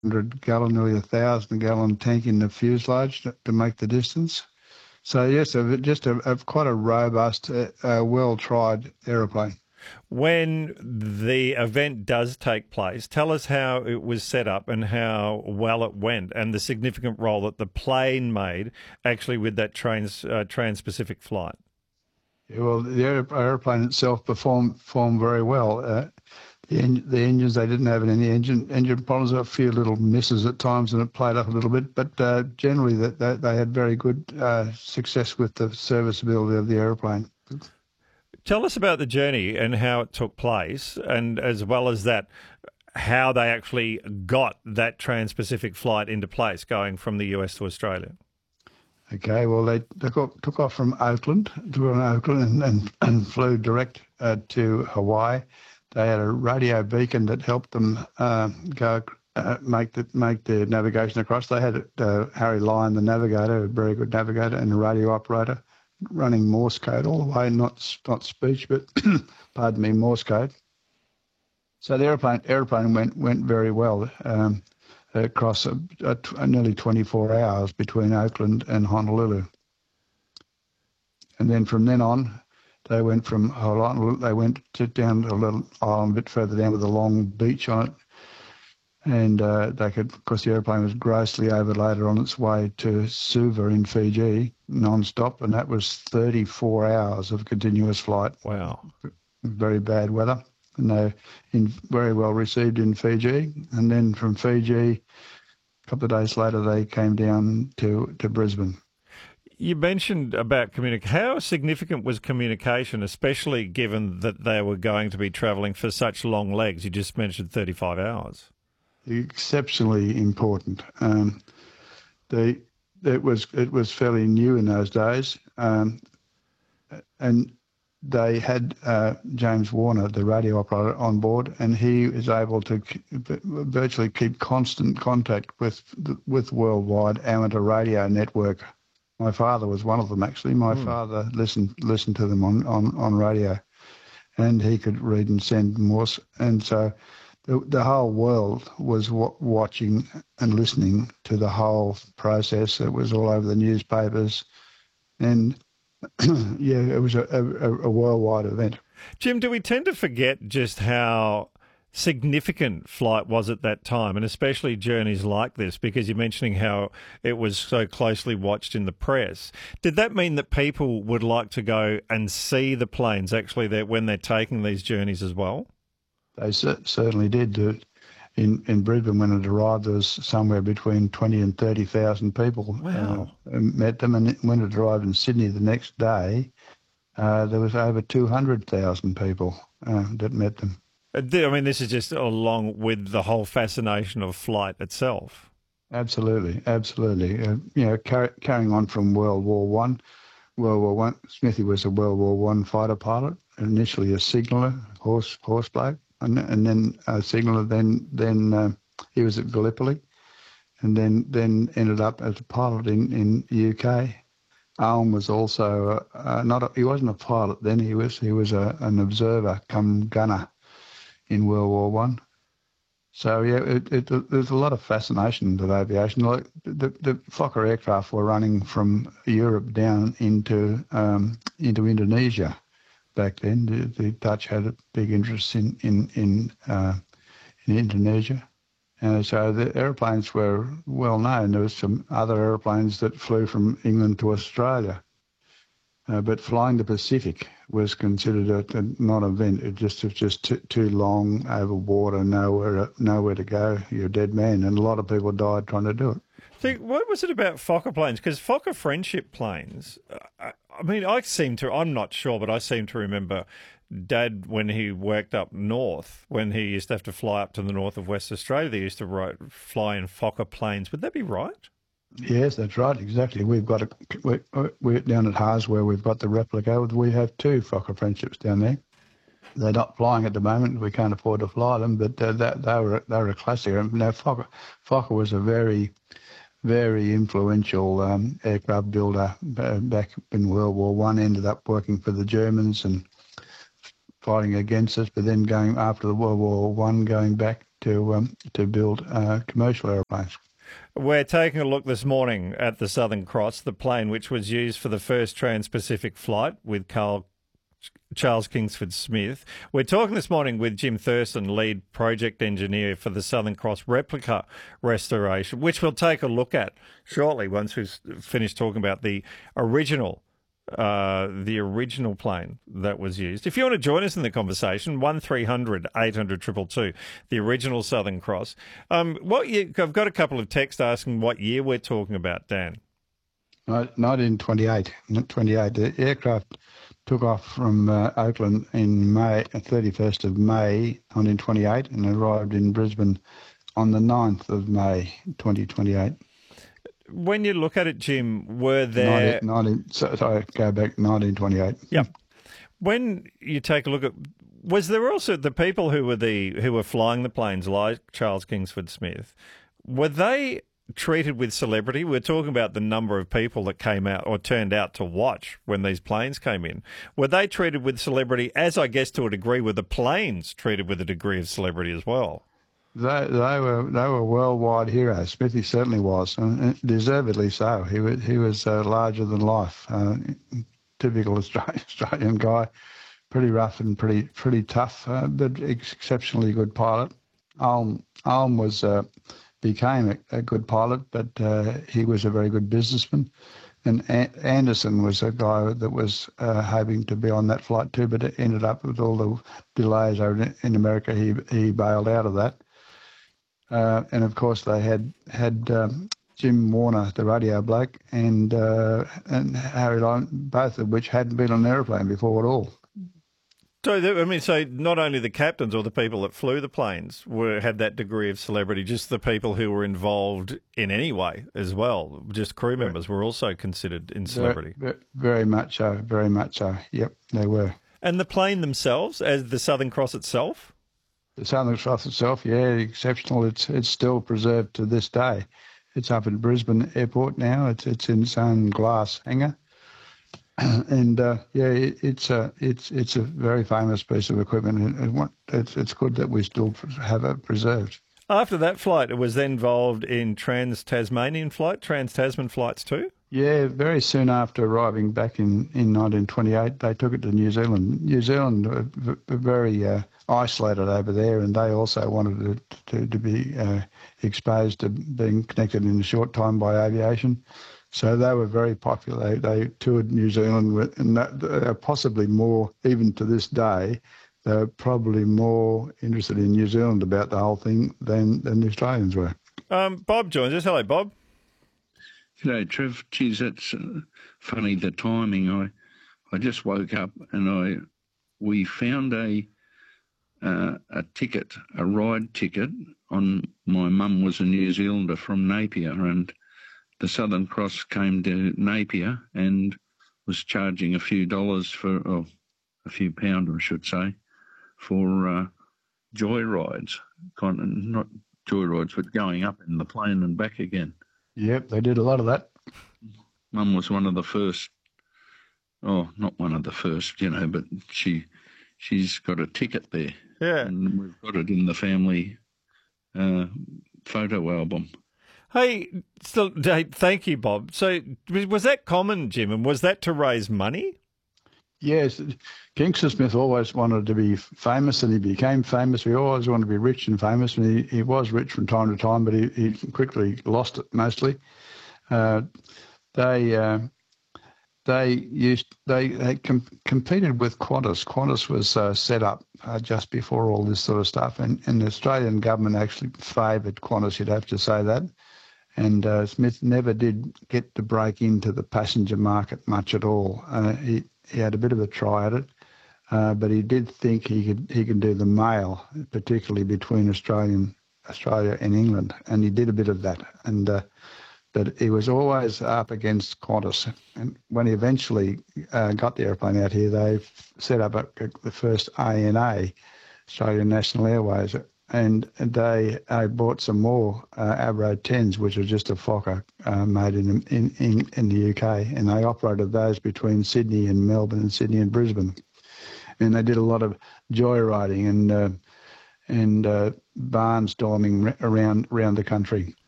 100-gallon, nearly 1,000-gallon tank in the fuselage to make the distance. So yes, just a quite a robust, well-tried aeroplane. When the event does take place, tell us how it was set up and how well it went, and the significant role that the plane made actually with that trans-Pacific flight. Yeah, well, the aeroplane itself performed very well. The engines, they didn't have any engine problems. A few little misses at times, and it played up a little bit. But generally, they had very good success with the serviceability of the aeroplane. Tell us about the journey and how it took place, and as well as that, how they actually got that trans-Pacific flight into place, going from the US to Australia. Okay, well, they took off from Oakland, and flew direct to Hawaii. They had a radio beacon that helped them make the navigation across. They had Harry Lyon, the navigator, a very good navigator, and a radio operator, running Morse code all the way, not speech, but pardon me, Morse code. So the aeroplane went very well across nearly 24 hours between Oakland and Honolulu. And then from then on, they went from Honolulu, they went down to a little island a bit further down with a long beach on it. And of course, the aeroplane was grossly overloaded on its way to Suva in Fiji, non-stop, and that was 34 hours of continuous flight. Wow. Very bad weather. And they very well received in Fiji. And then from Fiji, a couple of days later, they came down to Brisbane. You mentioned about communication. How significant was communication, especially given that they were going to be travelling for such long legs? You just mentioned 35 hours. Exceptionally important. It was fairly new in those days, and they had James Warner, the radio operator, on board, and he is able to virtually keep constant contact with worldwide amateur radio network. My father was one of them, actually. My father listened to them on radio, and he could read and send Morse, and so the whole world was watching and listening to the whole process. It was all over the newspapers, and yeah, it was a worldwide event. Jim, do we tend to forget just how significant flight was at that time, and especially journeys like this, because you're mentioning how it was so closely watched in the press? Did that mean that people would like to go and see the planes actually when they're taking these journeys as well? They certainly did. In Brisbane, when it arrived, there was somewhere between 20 and 30,000 people. Wow. Met them, and when it arrived in Sydney the next day, there was over 200,000 people that met them. I mean, this is just along with the whole fascination of flight itself. Absolutely. Carrying on from World War One, Smithy was a World War One fighter pilot, initially a signaller, horse bloke. And then signaller. Then he was at Gallipoli, and then ended up as a pilot in the UK. Owen was also he wasn't a pilot then. He was an observer, come gunner, in World War One. So yeah, there's a lot of fascination with aviation. Like the Fokker aircraft were running from Europe down into Indonesia. Back then, the Dutch had a big interest in Indonesia, and so the aeroplanes were well known. There was some other aeroplanes that flew from England to Australia, but flying the Pacific was considered a non-event. It was just too long over water, nowhere to go. You're a dead man, and a lot of people died trying to do it. So what was it about Fokker planes? Because Fokker friendship planes, I mean, I'm not sure, but I seem to remember Dad, when he worked up north, when he used to have to fly up to the north of West Australia, they used to fly in Fokker planes. Would that be right? Yes, that's right, exactly. We're down at Haas where we've got the replica. We have two Fokker friendships down there. They're not flying at the moment. We can't afford to fly them, but they were a classic. Now, Fokker was a very influential aircraft builder back in World War One. Ended up working for the Germans and fighting against us, but then going after the World War One, going back to build commercial aeroplanes. We're taking a look this morning at the Southern Cross, the plane which was used for the first Trans-Pacific flight with Charles Kingsford Smith. We're talking this morning with Jim Thurston, lead project engineer for the Southern Cross replica restoration, which we'll take a look at shortly once we've finished talking about the original plane that was used. If you want to join us in the conversation, 1300 800 222, the original Southern Cross. I've got a couple of texts asking what year we're talking about, Dan. 1928. The aircraft took off from Oakland in May, 31st of May 1928, and arrived in Brisbane on the 9th of May 2028. When you look at it, Jim, were there... Go back 1928. Yeah. When you take a look at... Was there also the people who were flying the planes, like Charles Kingsford Smith, were they treated with celebrity? We're talking about the number of people that came out or turned out to watch when these planes came in. Were they treated with celebrity, as I guess to a degree, were the planes treated with a degree of celebrity as well? They were worldwide heroes. Smithy certainly was, and deservedly so. He was larger than life, typical Australian guy, pretty rough and pretty tough, but exceptionally good pilot. Ulm became a good pilot, but he was a very good businessman. And Anderson was a guy that was hoping to be on that flight too, but it ended up with all the delays over in America. He bailed out of that. And of course, they had Jim Warner, the radio bloke, and Harry Lyon, both of which hadn't been on an aeroplane before at all. So not only the captains or the people that flew the planes had that degree of celebrity, just the people who were involved in any way as well, just crew members were also considered in celebrity. Very much so, very much so. Yep, they were. And the plane themselves, as the Southern Cross itself? The Southern Cross itself, yeah, exceptional. It's still preserved to this day. It's up at Brisbane Airport now. It's in its own glass hangar, and it's a very famous piece of equipment. And it's good that we still have it preserved. After that flight, it was then involved in Trans-Tasman flights too? Yeah, very soon after arriving back in 1928, they took it to New Zealand. New Zealand were very isolated over there, and they also wanted to be exposed to being connected in a short time by aviation. So they were very popular. They toured New Zealand, and they're possibly more, even to this day, they're probably more interested in New Zealand about the whole thing than the Australians were. Bob joins us. Hello, Bob. G'day, Trev. Geez, that's funny, the timing. I just woke up and we found a ticket, a ride ticket. On my mum was a New Zealander from Napier, and the Southern Cross came to Napier and was charging a few dollars a few pound, I should say, for joyrides. Kind of not joyrides, but going up in the plane and back again. Yep, they did a lot of that. Mum was one of the first. Oh, not one of the first, but she's got a ticket there. Yeah. And we've got it in the family photo album. Hey, thank you, Bob. So was that common, Jim, and was that to raise money? Yes. Kingsford Smith always wanted to be famous, and he became famous. We always wanted to be rich and famous, and he was rich from time to time, but he quickly lost it mostly. They competed with Qantas. Qantas was set up just before all this sort of stuff, and the Australian government actually favoured Qantas, you'd have to say that. And Smith never did get to break into the passenger market much at all. He had a bit of a try at it, but he did think he could do the mail, particularly between Australia and England, and he did a bit of that. And but he was always up against Qantas. And when he eventually got the airplane out here, they set up the first ANA, Australian National Airways, and they bought some more Avro 10s, which are just a Fokker made in the UK, and they operated those between Sydney and Melbourne and Sydney and Brisbane. And they did a lot of joyriding and barnstorming around the country.